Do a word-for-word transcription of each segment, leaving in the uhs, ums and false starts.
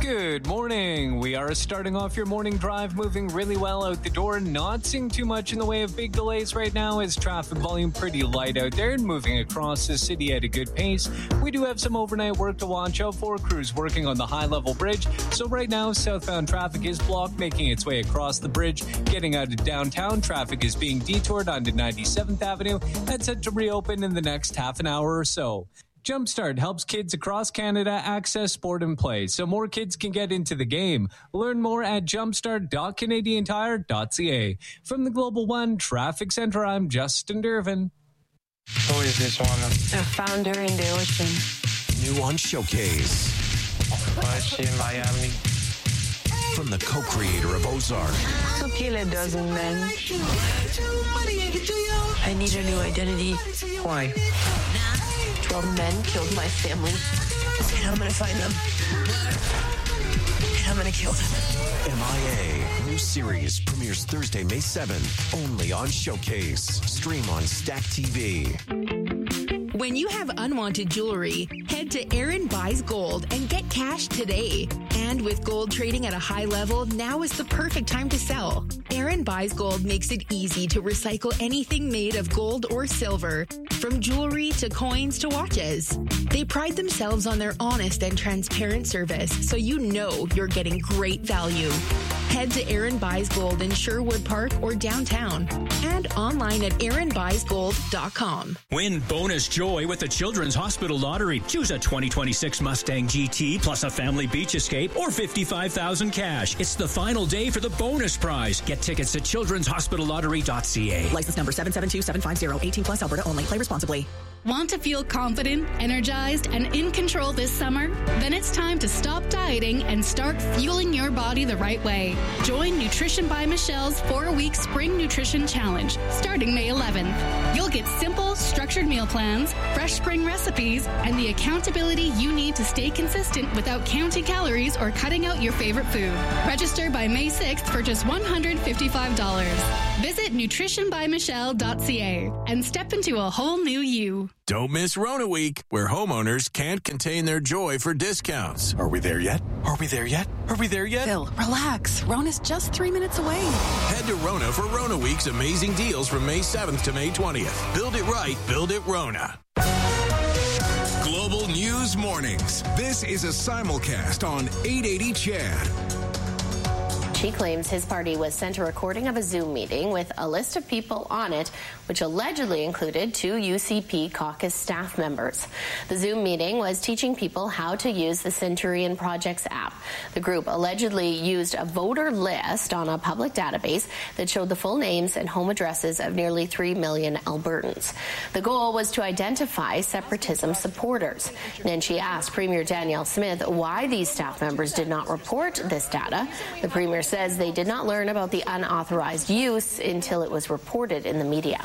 Good morning. We are starting off your morning drive moving really well out the door. Not seeing too much in the way of big delays right now as traffic volume pretty light out there and moving across the city at a good pace. We do have some overnight work to watch out for. Crews working on the high-level bridge. So right now, southbound traffic is blocked, making its way across the bridge. Getting out of downtown, traffic is being detoured onto ninety-seventh Avenue. That's set to reopen in the next half an hour or so. Jumpstart helps kids across Canada access sport and play so more kids can get into the game. Learn more at jumpstart dot canadian tire dot c a. From the Global One Traffic Center, I'm Justin Dervin. Who is this one? A founder in the ocean. New on Showcase. Why is she in Miami? From the co-creator of Ozark. So kill a dozen men. I need a new identity. Why? Twelve men killed my family. And I'm gonna find them. And I'm gonna kill them. M I A. New series premieres Thursday, May seventh. Only on Showcase. Stream on Stack T V. When you have unwanted jewelry, head to Aaron Buys Gold and get cash today. And with gold trading at a high level, now is the perfect time to sell. Aaron Buys Gold makes it easy to recycle anything made of gold or silver, from jewelry to coins to watches. They pride themselves on their honest and transparent service, so you know you're getting great value. Head to Aaron Buys Gold in Sherwood Park or downtown, and online at aaron buys gold dot com. Win bonus joy with the Children's Hospital Lottery. Choose a twenty twenty-six Mustang G T plus a family beach escape or fifty-five thousand cash. It's the final day for the bonus prize. Get tickets at children's hospital lottery dot c a. License number seven seven two seven five zero. eighteen plus, Alberta only. Play responsibly. Want to feel confident, energized, and in control this summer? Then it's time to stop dieting and start fueling your body the right way. Join Nutrition by Michelle's four-week Spring Nutrition Challenge, starting May eleventh. You'll get simple, structured meal plans, fresh spring recipes, and the accountability you need to stay consistent without counting calories or cutting out your favorite food. Register by May sixth for just one hundred fifty-five dollars. Visit nutrition by michelle dot c a and step into a whole new you. Don't miss Rona Week, where homeowners can't contain their joy for discounts. Are we there yet? Are we there yet? Are we there yet? Phil, relax. Rona's just three minutes away. Head to Rona for Rona Week's amazing deals from May seventh to May twentieth. Build it right, build it Rona. Global News Mornings. This is a simulcast on eight eighty C H A D. He claims his party was sent a recording of a Zoom meeting with a list of people on it, which allegedly included two U C P caucus staff members. The Zoom meeting was teaching people how to use the Centurion Project's app. The group allegedly used a voter list on a public database that showed the full names and home addresses of nearly three million Albertans. The goal was to identify separatism supporters. Then she asked Premier Danielle Smith why these staff members did not report this data. The Premier says they did not learn about the unauthorized use until it was reported in the media.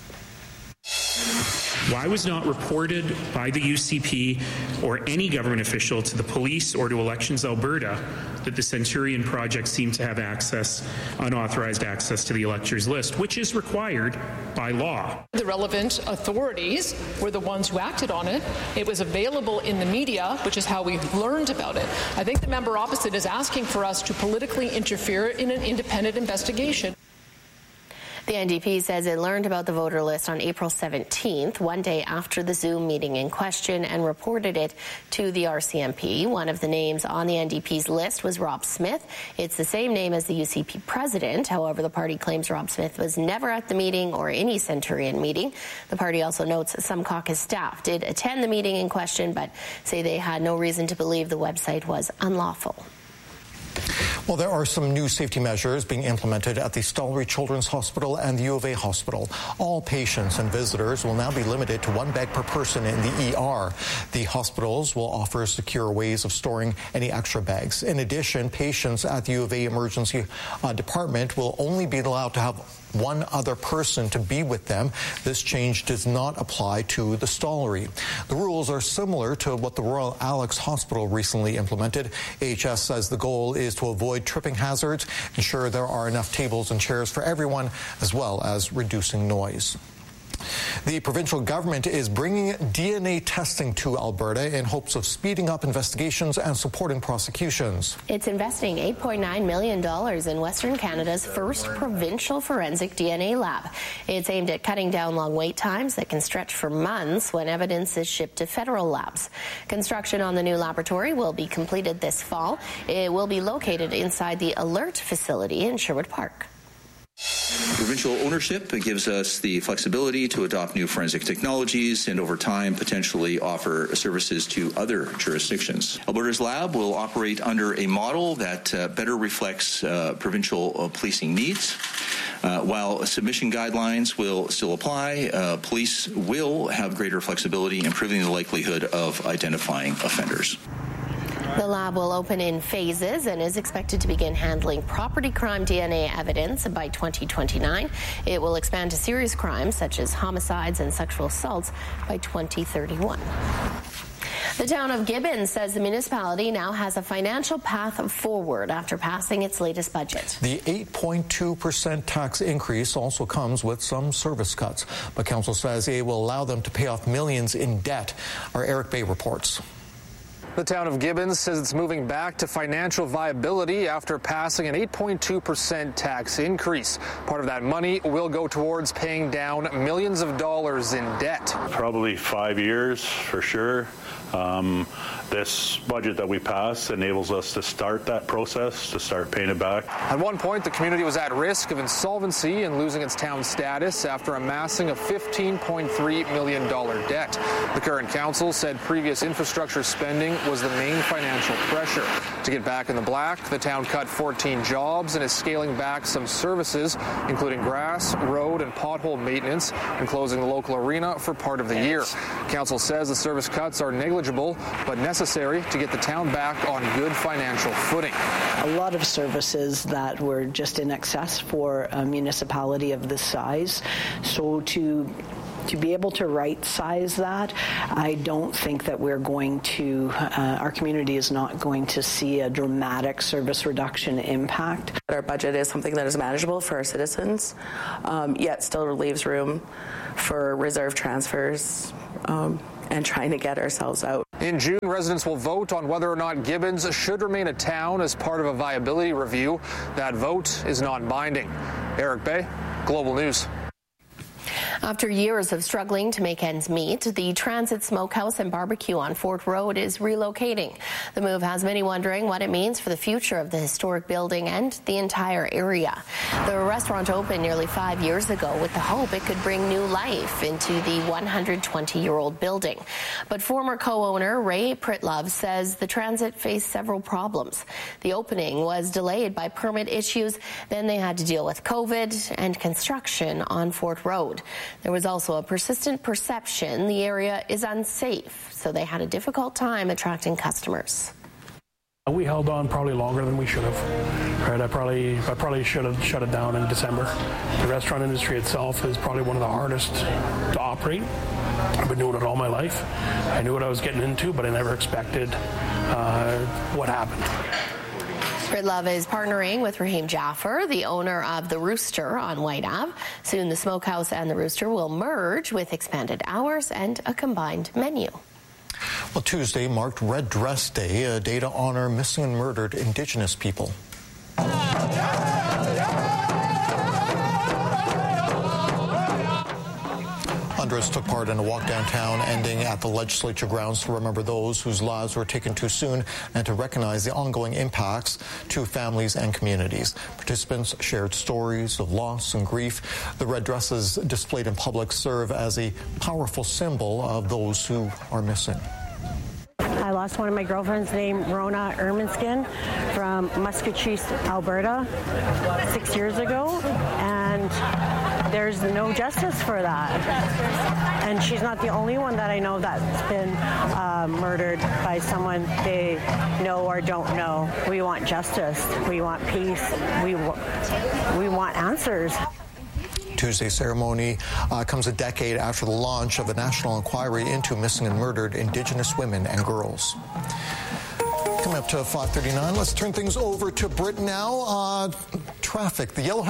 Why was not reported by the U C P or any government official to the police or to Elections Alberta that the Centurion Project seemed to have access, unauthorized access to the electors list, which is required by law? The relevant authorities were the ones who acted on it. It was available in the media, which is how we learned about it. I think the member opposite is asking for us to politically interfere in an independent investigation. The N D P says it learned about the voter list on April seventeenth, one day after the Zoom meeting in question, and reported it to the R C M P. One of the names on the N D P's list was Rob Smith. It's the same name as the U C P president. However, the party claims Rob Smith was never at the meeting or any Centurion meeting. The party also notes some caucus staff did attend the meeting in question, but say they had no reason to believe the website was unlawful. Well, there are some new safety measures being implemented at the Stollery Children's Hospital and the U of A Hospital. All patients and visitors will now be limited to one bag per person in the E R. The hospitals will offer secure ways of storing any extra bags. In addition, patients at the U of A Emergency uh, Department will only be allowed to have one other person to be with them. This change does not apply to the Stollery. The rules are similar to what the Royal Alex Hospital recently implemented. A H S says the goal is to avoid tripping hazards, ensure there are enough tables and chairs for everyone, as well as reducing noise. The provincial government is bringing D N A testing to Alberta in hopes of speeding up investigations and supporting prosecutions. It's investing eight point nine million dollars in Western Canada's first provincial forensic D N A lab. It's aimed at cutting down long wait times that can stretch for months when evidence is shipped to federal labs. Construction on the new laboratory will be completed this fall. It will be located inside the ALERT facility in Sherwood Park. Provincial ownership gives us the flexibility to adopt new forensic technologies and over time potentially offer services to other jurisdictions. Alberta's lab will operate under a model that uh, better reflects uh, provincial uh, policing needs. Uh, while submission guidelines will still apply, uh, police will have greater flexibility, improving the likelihood of identifying offenders. The lab will open in phases and is expected to begin handling property crime D N A evidence by twenty twenty-nine. It will expand to serious crimes such as homicides and sexual assaults by twenty thirty-one. The town of Gibbons says the municipality now has a financial path forward after passing its latest budget. The eight point two percent tax increase also comes with some service cuts, but council says it will allow them to pay off millions in debt. Our Eric Bay reports. The town of Gibbons says it's moving back to financial viability after passing an eight point two percent tax increase. Part of that money will go towards paying down millions of dollars in debt. Probably five years for sure. Um, this budget that we passed enables us to start that process, to start paying it back. At one point, the community was at risk of insolvency and losing its town status after amassing a fifteen point three million dollars debt. The current council said previous infrastructure spending was the main financial pressure. To get back in the black, the town cut fourteen jobs and is scaling back some services, including grass, road, and pothole maintenance, and closing the local arena for part of the year. Council says the service cuts are negligible, but necessary to get the town back on good financial footing. A lot of services that were just in excess for a municipality of this size. So to To be able to right-size that, I don't think that we're going to, uh, our community is not going to see a dramatic service reduction impact. Our budget is something that is manageable for our citizens, um, yet still leaves room for reserve transfers um, and trying to get ourselves out. In June, residents will vote on whether or not Gibbons should remain a town as part of a viability review. That vote is non-binding. Eric Bay, Global News. After years of struggling to make ends meet, the Transit Smokehouse and Barbecue on Fort Road is relocating. The move has many wondering what it means for the future of the historic building and the entire area. The restaurant opened nearly five years ago with the hope it could bring new life into the one hundred twenty-year-old building. But former co-owner Ray Pritlove says the Transit faced several problems. The opening was delayed by permit issues, then they had to deal with COVID and construction on Fort Road. There was also a persistent perception the area is unsafe, so they had a difficult time attracting customers. We held on probably longer than we should have. Right, I probably I probably should have shut it down in December. The restaurant industry itself is probably one of the hardest to operate. I've been doing it all my life. I knew what I was getting into, but I never expected uh, what happened. Pritlove is partnering with Raheem Jaffer, the owner of The Rooster on White Ave. Soon the Smokehouse and The Rooster will merge with expanded hours and a combined menu. Well, Tuesday marked Red Dress Day, a day to honor missing and murdered Indigenous people. Hundreds took part in a walk downtown, ending at the legislature grounds to remember those whose lives were taken too soon and to recognize the ongoing impacts to families and communities. Participants shared stories of loss and grief. The red dresses displayed in public serve as a powerful symbol of those who are missing. I lost one of my girlfriends named Rona Erminskin from Muscatcheese, Alberta, six years ago, and there's no justice for that. And she's not the only one that I know that's been uh, murdered by someone they know or don't know. We want justice. We want peace. We, we want answers. Tuesday's ceremony uh, comes a decade after the launch of the National Inquiry into Missing and Murdered Indigenous Women and Girls. Coming up to five thirty-nine, let's turn things over to Britain now. Uh, traffic. The Yellowhead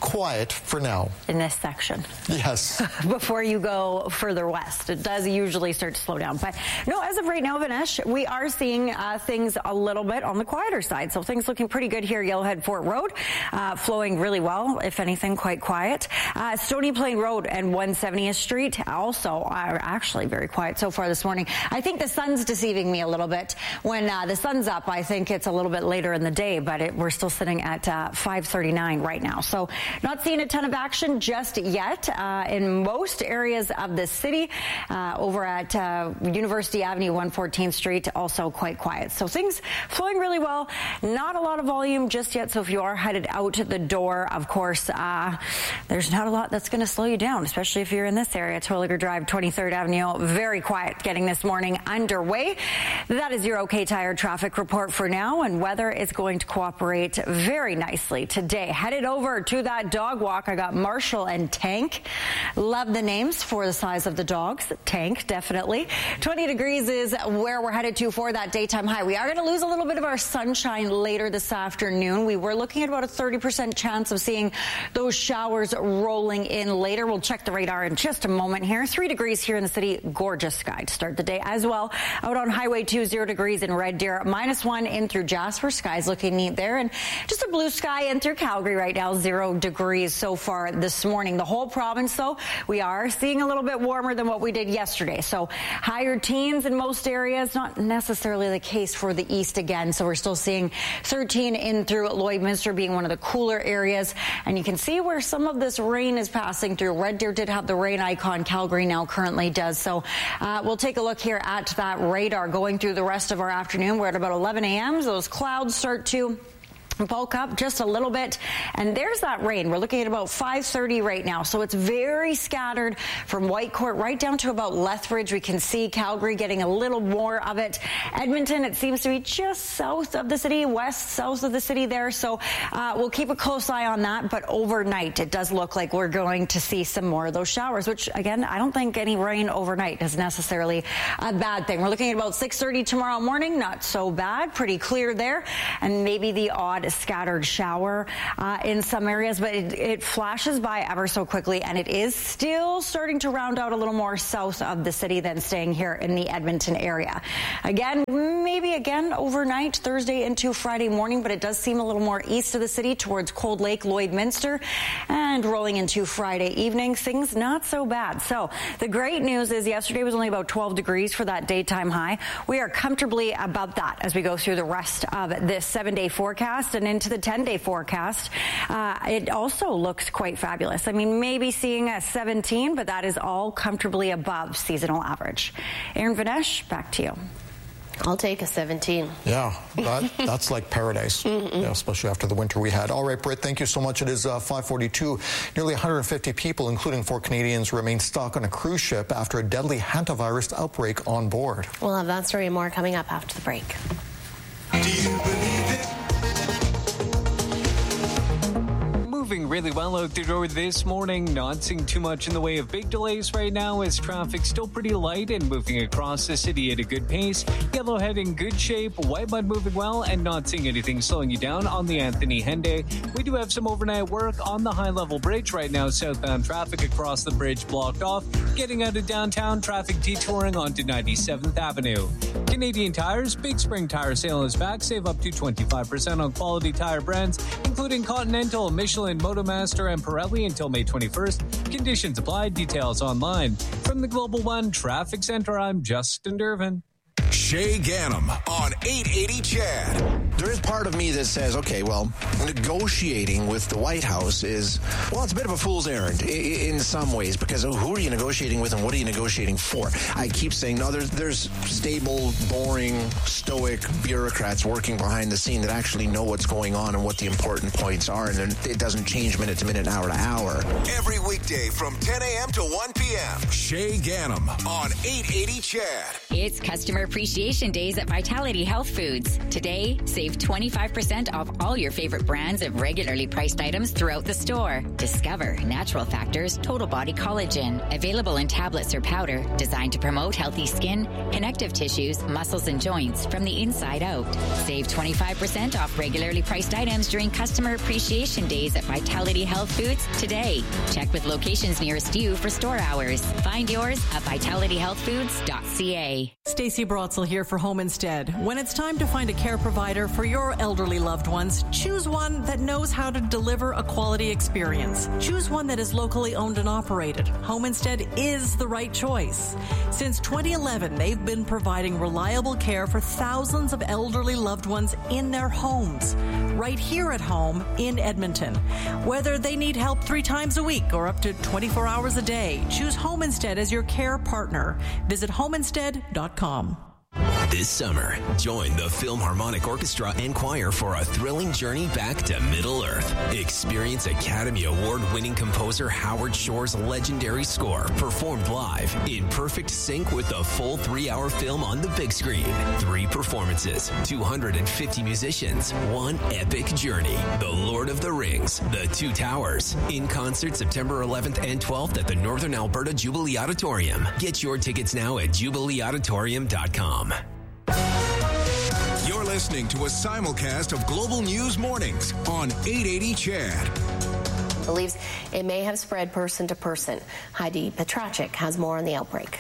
quiet for now. In this section. Yes. Before you go further west. It does usually start to slow down. But no, as of right now, Vinesh, we are seeing uh, things a little bit on the quieter side. So things looking pretty good here. Yellowhead Fort Road uh, flowing really well, if anything, quite quiet. Uh, Stony Plain Road and one hundred seventieth Street also are actually very quiet so far this morning. I think the sun's deceiving me a little bit. When uh, the sun's up, I think it's a little bit later in the day, but it, we're still sitting at uh, five thirty-nine right now. So not seeing a ton of action just yet uh, in most areas of the city. Uh, over at uh, University Avenue, one hundred fourteenth Street, also quite quiet. So things flowing really well. Not a lot of volume just yet. So if you are headed out the door, of course, uh, there's not a lot that's going to slow you down, especially if you're in this area. Terwilliger Drive, twenty-third Avenue, very quiet getting this morning underway. That is your OK Tire traffic report for now, and weather is going to cooperate very nicely today. Headed over to that dog walk. I got Marshall and Tank. Love the names for the size of the dogs. Tank, definitely. twenty degrees is where we're headed to for that daytime high. We are going to lose a little bit of our sunshine later this afternoon. We were looking at about a thirty percent chance of seeing those showers rolling in later. We'll check the radar in just a moment here. Three degrees here in the city. Gorgeous sky to start the day as well. Out on Highway two, zero degrees in Red Deer. Minus one in through Jasper. Sky's looking neat there. And just a blue sky in through Calgary right now. Zero degrees so far this morning. The whole province, though, we are seeing a little bit warmer than what we did yesterday. So higher teens in most areas. Not necessarily the case for the east again. So we're still seeing thirteen in through Lloydminster being one of the cooler areas. And you can see where some of this rain is passing through. Red Deer did have the rain icon. Calgary now currently does. So uh, we'll take a look here at that radar going through the rest of our afternoon. We're at about eleven a.m. Those clouds start to bulk up just a little bit, and there's that rain. We're looking at about five thirty right now, so it's very scattered from Whitecourt right down to about Lethbridge. We can see Calgary getting a little more of it. Edmonton, it seems to be just south of the city, west, south of the city there, so uh, we'll keep a close eye on that, but overnight it does look like we're going to see some more of those showers, which, again, I don't think any rain overnight is necessarily a bad thing. We're looking at about six thirty tomorrow morning, not so bad, pretty clear there, and maybe the odd scattered shower uh, in some areas, but it, it flashes by ever so quickly, and it is still starting to round out a little more south of the city than staying here in the Edmonton area. Again, maybe again overnight, Thursday into Friday morning, but it does seem a little more east of the city towards Cold Lake, Lloydminster, and rolling into Friday evening. Things not so bad. So the great news is yesterday was only about twelve degrees for that daytime high. We are comfortably above that as we go through the rest of this seven-day forecast and into the ten-day forecast. Uh, it also looks quite fabulous. I mean, maybe seeing a seventeen, but that is all comfortably above seasonal average. Erin, Vinesh, back to you. I'll take a seventeen. Yeah, that, that's like paradise, mm-hmm. yeah, especially after the winter we had. All right, Britt, thank you so much. It is uh, five forty-two. Nearly one hundred fifty people, including four Canadians, remain stuck on a cruise ship after a deadly hantavirus outbreak on board. We'll have that story and more coming up after the break. Do you believe it? Moving really well out the door this morning, not seeing too much in the way of big delays right now as traffic still pretty light and moving across the city at a good pace. Yellowhead in good shape, Whitemud moving well, and not seeing anything slowing you down on the Anthony Henday. We do have some overnight work on the high-level bridge right now. Southbound traffic across the bridge blocked off. Getting out of downtown, traffic detouring onto ninety-seventh Avenue. Canadian Tire's Big Spring Tire Sale is back. Save up to twenty-five percent on quality tire brands, including Continental, Michelin, Motomaster, and Pirelli until May twenty-first. Conditions apply. Details online. From the Global One Traffic Center, I'm Justin Dervin. Shay Ganem on eight eighty C H A D. There is part of me that says, okay, well, negotiating with the White House is, well, it's a bit of a fool's errand in some ways, because who are you negotiating with and what are you negotiating for? I keep saying, no, there's, there's stable, boring, stoic bureaucrats working behind the scene that actually know what's going on and what the important points are, and it doesn't change minute to minute, hour to hour. Every weekday from ten a.m. to one p.m. Shay Ganem on eight eighty C H A D. It's Customer Appreciation Days at Vitality Health Foods. Today, save Save twenty-five percent off all your favorite brands of regularly priced items throughout the store. Discover Natural Factors Total Body Collagen, available in tablets or powder, designed to promote healthy skin, connective tissues, muscles, and joints from the inside out. Save twenty-five percent off regularly priced items during Customer Appreciation Days at Vitality Health Foods today. Check with locations nearest you for store hours. Find yours at vitality health foods dot c a. Stacey Brotzel here for Home Instead. When it's time to find a care provider for your elderly loved ones, choose one that knows how to deliver a quality experience. Choose one that is locally owned and operated. Home Instead is the right choice. Since twenty eleven, they've been providing reliable care for thousands of elderly loved ones in their homes, right here at home in Edmonton. Whether they need help three times a week or up to twenty-four hours a day, choose Home Instead as your care partner. Visit home instead dot com. This summer, join the Philharmonic Orchestra and Choir for a thrilling journey back to Middle-earth. Experience Academy Award-winning composer Howard Shore's legendary score performed live in perfect sync with the full three-hour film on the big screen. Three performances, two hundred fifty musicians, one epic journey. The Lord of the Rings, The Two Towers. In concert September eleventh and twelfth at the Northern Alberta Jubilee Auditorium. Get your tickets now at jubilee auditorium dot com. You're listening to a simulcast of Global News Mornings on eight eighty C H A D. Believes it may have spread person to person. Heidi Petracek has more on the outbreak.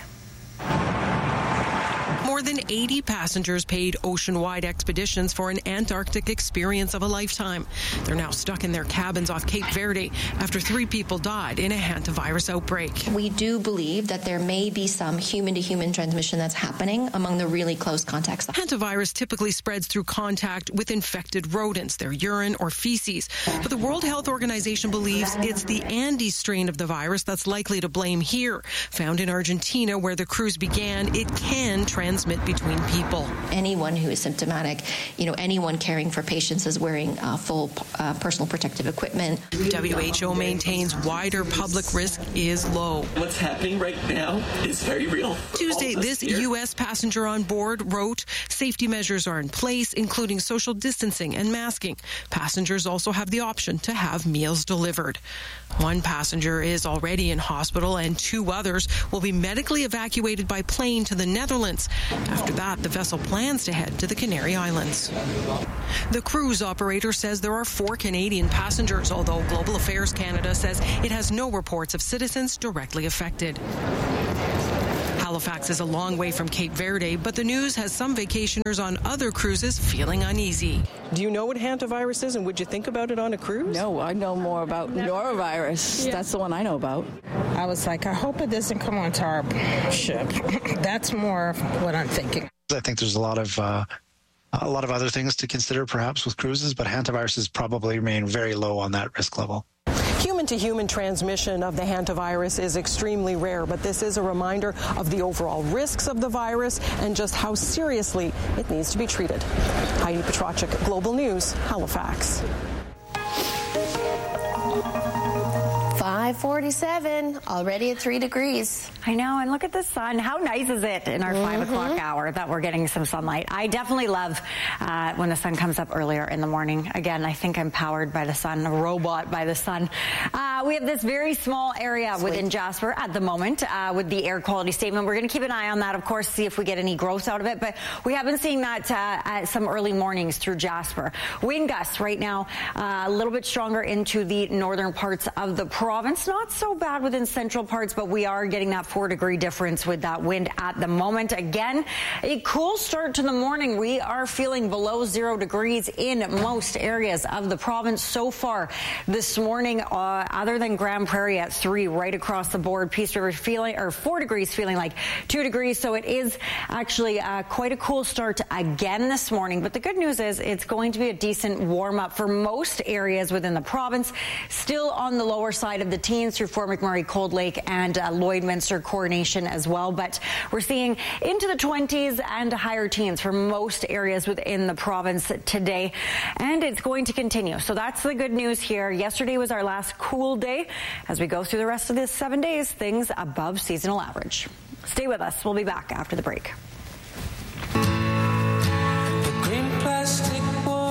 More than eighty passengers paid ocean-wide expeditions for an Antarctic experience of a lifetime. They're now stuck in their cabins off Cape Verde after three people died in a hantavirus outbreak. We do believe that there may be some human-to-human transmission that's happening among the really close contacts. Hantavirus typically spreads through contact with infected rodents, their urine or feces. But the World Health Organization believes it's the Andes strain of the virus that's likely to blame here. Found in Argentina, where the cruise began, it can transmit between people. Anyone who is symptomatic, you know, anyone caring for patients is wearing uh, full uh, personal protective equipment. W H O maintains wider public risk is low. What's happening right now is very real. Tuesday, this here. U S passenger on board wrote, safety measures are in place, including social distancing and masking. Passengers also have the option to have meals delivered. One passenger is already in hospital and two others will be medically evacuated by plane to the Netherlands. After that, the vessel plans to head to the Canary Islands. The cruise operator says there are four Canadian passengers, although Global Affairs Canada says it has no reports of citizens directly affected. Halifax is a long way from Cape Verde, but the news has some vacationers on other cruises feeling uneasy. Do you know what hantavirus is, and would you think about it on a cruise? No, I know more about norovirus. Yeah. That's the one I know about. I was like, I hope it doesn't come onto our ship. That's more what I'm thinking. I think there's a lot of uh, a lot of other things to consider, perhaps, with cruises, but hantaviruses probably remain very low on that risk level. Human-to-human transmission of the hantavirus is extremely rare, but this is a reminder of the overall risks of the virus and just how seriously it needs to be treated. Heidi Petracek, Global News, Halifax. five forty-seven, already at three degrees. I know, and look at the sun. How nice is it in our mm-hmm. five o'clock hour that we're getting some sunlight? I definitely love uh, when the sun comes up earlier in the morning. Again, I think I'm powered by the sun, a robot by the sun. Uh, we have this very small area Sweet. within Jasper at the moment uh, with the air quality statement. We're going to keep an eye on that, of course, see if we get any growth out of it, but we have been seeing that uh, at some early mornings through Jasper. Wind gusts right now uh, a little bit stronger into the northern parts of the province. Not so bad within central parts, but we are getting that four degree difference with that wind at the moment. Again, a cool start to the morning. We are feeling below zero degrees in most areas of the province so far this morning, uh, other than Grand Prairie at three right across the board. Peace River feeling, or four degrees feeling like two degrees. So it is actually uh, quite a cool start again this morning. But the good news is it's going to be a decent warm up for most areas within the province. Still on the lower side of the teens through Fort McMurray, Cold Lake, and uh, Lloydminster, Coronation as well. But we're seeing into the twenties and higher teens for most areas within the province today. And it's going to continue. So that's the good news here. Yesterday was our last cool day. As we go through the rest of this seven days, things above seasonal average. Stay with us. We'll be back after the break. The green plastic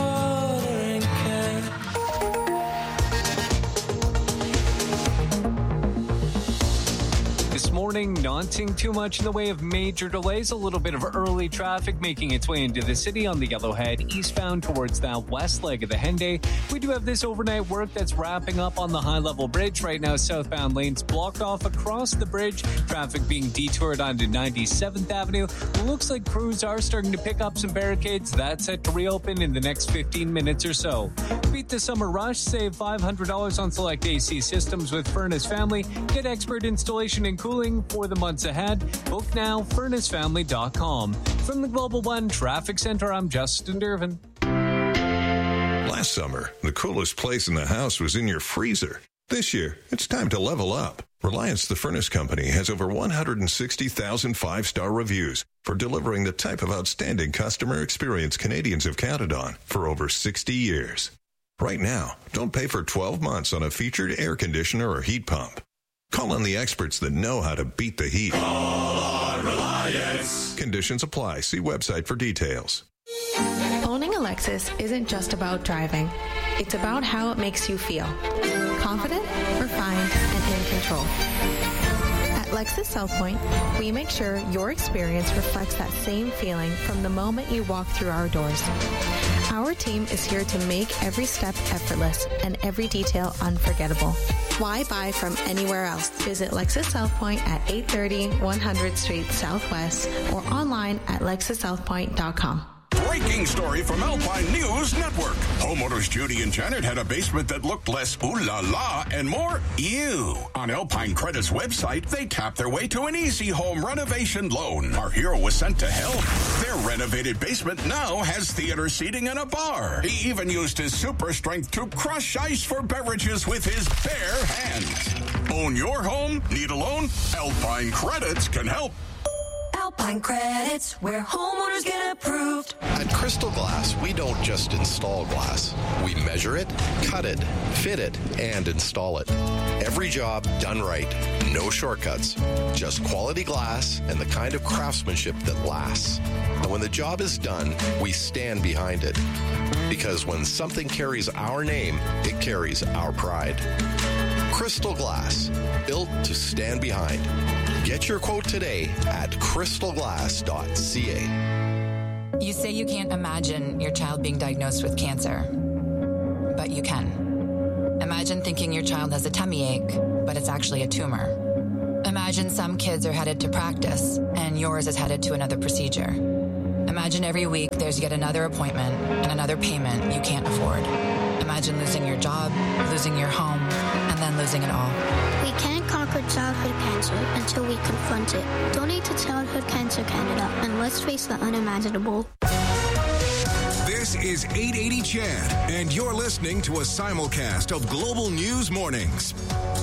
not seeing too much in the way of major delays. A little bit of early traffic making its way into the city on the Yellowhead eastbound towards that west leg of the Henday. We do have this overnight work that's wrapping up on the high-level bridge. Right now, southbound lanes blocked off across the bridge. Traffic being detoured onto ninety-seventh Avenue. Looks like crews are starting to pick up some barricades. That's set to reopen in the next fifteen minutes or so. Beat the summer rush. Save five hundred dollars on select A C systems with Furnace Family. Get expert installation and cooling for the months ahead. Book now, furnace family dot com. From the Global One Traffic Center, I'm Justin Dervin. Last summer, the coolest place in the house was in your freezer. This year, it's time to level up. Reliance the Furnace Company has over one hundred sixty thousand five-star reviews for delivering the type of outstanding customer experience Canadians have counted on for over sixty years. Right now, don't pay for twelve months on a featured air conditioner or heat pump. Call on the experts that know how to beat the heat. Call on Reliance. Conditions apply. See website for details. Owning a Lexus isn't just about driving. It's about how it makes you feel. Confident, refined, and in control. At Lexus South Point, we make sure your experience reflects that same feeling from the moment you walk through our doors. Our team is here to make every step effortless and every detail unforgettable. Why buy from anywhere else? Visit Lexus South Point at eight thirty one hundredth Street Southwest or online at lexus south point dot com. Breaking story from Alpine News Network. Homeowners Judy and Janet had a basement that looked less ooh la la and more ew. On Alpine Credit's website, they tapped their way to an easy home renovation loan. Our hero was sent to help. Their renovated basement now has theater seating and a bar. He even used his super strength to crush ice for beverages with his bare hands. Own your home? Need a loan? Alpine Credits can help. Alpine Credits, where homeowners get approved. At Crystal Glass, we don't just install glass. We measure it, cut it, fit it, and install it. Every job done right. No shortcuts. Just quality glass and the kind of craftsmanship that lasts. And when the job is done, we stand behind it. Because when something carries our name, it carries our pride. Crystal Glass, built to stand behind. Get your quote today at crystal glass dot c a. You say you can't imagine your child being diagnosed with cancer, but you can. Imagine thinking your child has a tummy ache, but it's actually a tumor. Imagine some kids are headed to practice, and yours is headed to another procedure. Imagine every week there's yet another appointment and another payment you can't afford. Imagine losing your job, losing your home, and then losing it all. We can't conquer childhood cancer until we confront it. Donate to Childhood Cancer Canada, and let's face the unimaginable. This is eight eighty Chad, and you're listening to a simulcast of Global News Mornings.